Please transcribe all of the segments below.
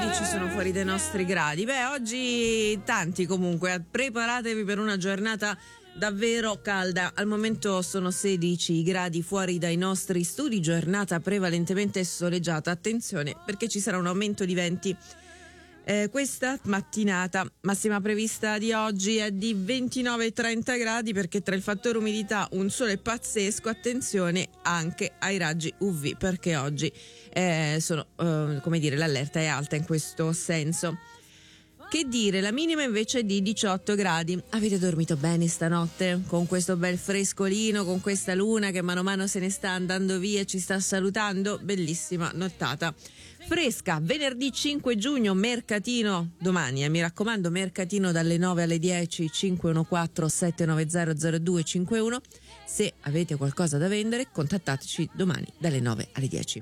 ci sono fuori dai nostri gradi? Beh, oggi tanti comunque, preparatevi per una giornata davvero calda. Al momento sono 16 gradi fuori dai nostri studi, giornata prevalentemente soleggiata. Attenzione perché ci sarà un aumento di venti questa mattinata. Massima prevista di oggi è di 29-30 gradi perché tra il fattore umidità, un sole pazzesco. Attenzione anche ai raggi UV perché oggi l'allerta è alta in questo senso. Che dire, la minima invece è di 18 gradi. Avete dormito bene stanotte? Con questo bel frescolino, con questa luna che mano a mano se ne sta andando via e ci sta salutando? Bellissima nottata. Fresca, venerdì 5 giugno, mercatino, domani, mi raccomando, mercatino dalle 9 alle 10, 514-790-0251. Se avete qualcosa da vendere, contattateci domani dalle 9 alle 10.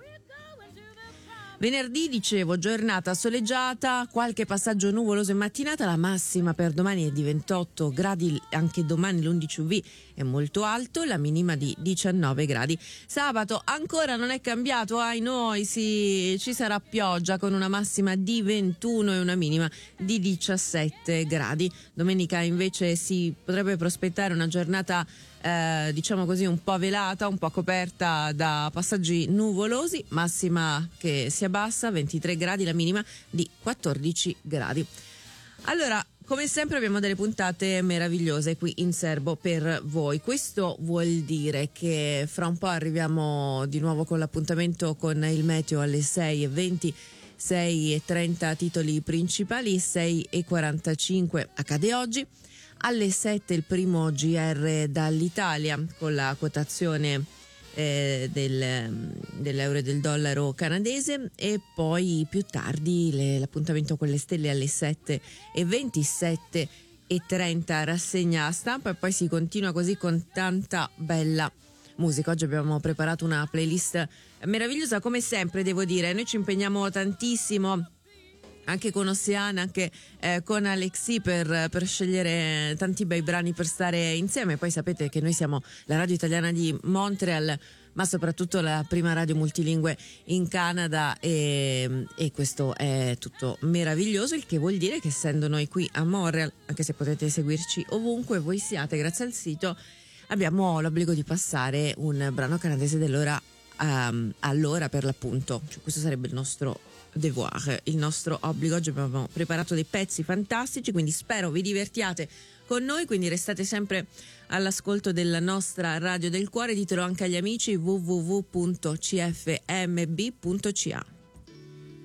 Venerdì, dicevo, giornata soleggiata, qualche passaggio nuvoloso in mattinata, la massima per domani è di 28 gradi, anche domani l'11 UV è molto alto, la minima di 19 gradi. Sabato ancora non è cambiato, ai noi, sì, ci sarà pioggia con una massima di 21 e una minima di 17 gradi. Domenica invece si potrebbe prospettare una giornata diciamo così un po' velata, un po' coperta da passaggi nuvolosi, massima che si abbassa, 23 gradi, la minima di 14 gradi. Allora, come sempre abbiamo delle puntate meravigliose qui in serbo per voi. Questo vuol dire che fra un po' arriviamo di nuovo con l'appuntamento con il meteo alle 6:20, 6:30 titoli principali, 6:45 accade oggi. Alle 7 il primo GR dall'Italia con la quotazione dell'euro e del dollaro canadese, e poi più tardi l'appuntamento con le stelle alle 7:27 e 30 rassegna stampa, e poi si continua così con tanta bella musica. Oggi abbiamo preparato una playlist meravigliosa come sempre, devo dire. Noi ci impegniamo tantissimo anche con Oceana, anche con Alexi per scegliere tanti bei brani per stare insieme. Poi sapete che noi siamo la radio italiana di Montreal, ma soprattutto la prima radio multilingue in Canada, e questo è tutto meraviglioso, il che vuol dire che essendo noi qui a Montreal, anche se potete seguirci ovunque voi siate grazie al sito, abbiamo l'obbligo di passare un brano canadese dell'ora all'ora, per l'appunto. Cioè, questo sarebbe il nostro devoir, il nostro obbligo. Oggi abbiamo preparato dei pezzi fantastici, quindi spero vi divertiate con noi, quindi restate sempre all'ascolto della nostra radio del cuore. Ditelo anche agli amici, www.cfmb.ca.